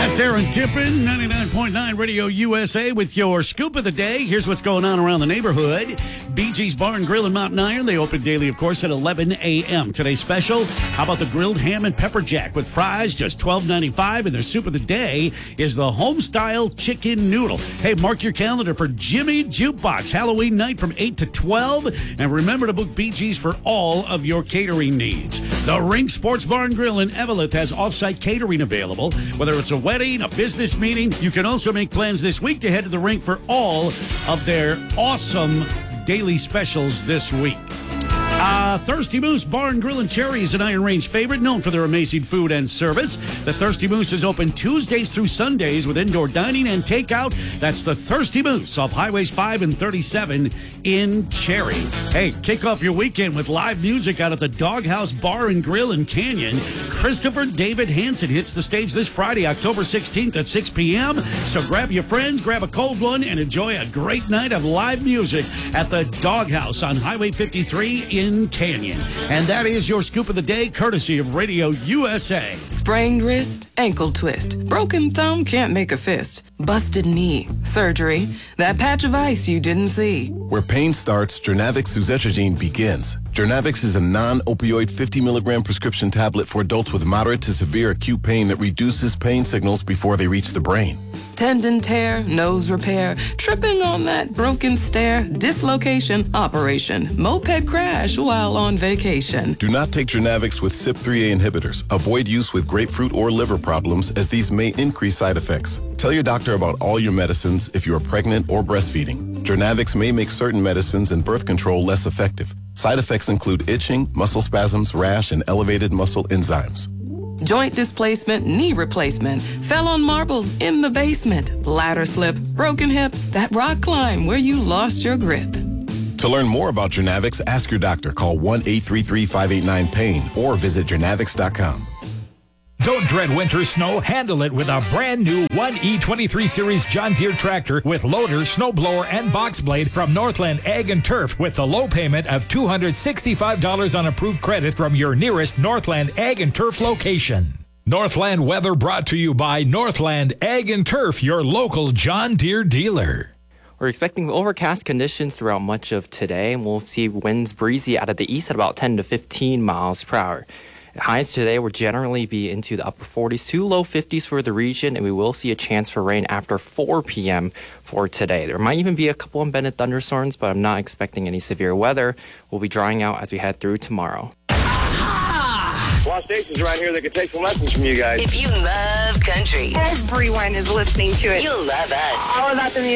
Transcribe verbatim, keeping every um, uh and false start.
That's Aaron Tippin, ninety-nine point nine Radio U S A with your scoop of the day. Here's what's going on around the neighborhood. B G's Bar and Grill in Mountain Iron. They open daily, of course, at eleven a.m. Today's special, how about the grilled ham and pepper jack with fries, just twelve ninety-five. And their soup of the day is the home-style chicken noodle. Hey, mark your calendar for Jimmy Jukebox, Halloween night from eight to twelve. And remember to book B G's for all of your catering needs. The Rink Sports Bar and Grill in Eveleth has off-site catering available. Whether it's a wedding, a business meeting, you can also make plans this week to head to the rink for all of their awesome daily specials this week. Uh, Thirsty Moose Bar and Grill in Cherry is an Iron Range favorite, known for their amazing food and service. The Thirsty Moose is open Tuesdays through Sundays with indoor dining and takeout. That's the Thirsty Moose off Highways five and thirty-seven in Cherry. Hey, kick off your weekend with live music out at the Doghouse Bar and Grill in Canyon. Christopher David Hansen hits the stage this Friday, October sixteenth at six p.m. So grab your friends, grab a cold one, and enjoy a great night of live music at the Doghouse on Highway fifty-three in Canyon. And that is your scoop of the day, courtesy of Radio U S A. Sprained wrist, ankle twist, broken thumb, can't make a fist, busted knee, surgery, that patch of ice you didn't see. Where pain starts, Jernavix suzetrigine begins. Jernavix is a non-opioid fifty milligram prescription tablet for adults with moderate to severe acute pain that reduces pain signals before they reach the brain. Tendon tear, nose repair, tripping on that broken stair, dislocation, operation, moped crash while on vacation. Do not take Jernavix with C Y P three A inhibitors. Avoid use with grapefruit or liver problems, as these may increase side effects. Tell your doctor about all your medicines if you are pregnant or breastfeeding. Jernavix may make certain medicines and birth control less effective. Side effects include itching, muscle spasms, rash, and elevated muscle enzymes. Joint displacement, knee replacement, fell on marbles in the basement, ladder slip, broken hip, that rock climb where you lost your grip. To learn more about Jernavix, ask your doctor. Call one eight three three, five eight nine, pain or visit jernavix dot com. Don't dread winter snow. Handle it with a brand new one E twenty-three Series John Deere tractor with loader, snowblower, and box blade from Northland Ag and Turf with the low payment of two hundred sixty-five dollars on approved credit from your nearest Northland Ag and Turf location. Northland weather brought to you by Northland Ag and Turf, your local John Deere dealer. We're expecting overcast conditions throughout much of today, and we'll see winds breezy out of the east at about ten to fifteen miles per hour. Highs today will generally be into the upper forties to low fifties for the region, and we will see a chance for rain after four p.m. for today. There might even be a couple embedded thunderstorms, but I'm not expecting any severe weather. We'll be drying out as we head through tomorrow. A lot of stations around here that could take some lessons from you guys. If you love country, everyone is listening to it. You'll love us. All about the music.